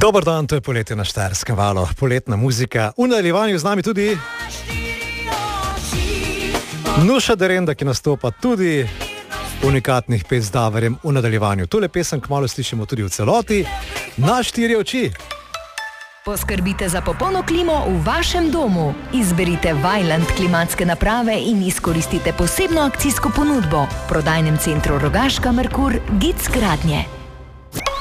Dober dan, to je poletje na Štajerskem valu, poletna muzika. V nadaljevanju z nami tudi Nuša Derenda, ki nastopa tudi unikatnih pet z Davorjem v nadaljevanju. Tole pesem kmalu slišimo tudi v celoti. Na štiri oči. Poskrbite za popolno klimo v vašem domu. Izberite Vaillant klimatske naprave in izkoristite posebno akcijsko ponudbo. V prodajnem centru Rogaška Merkur GIC Gradnje.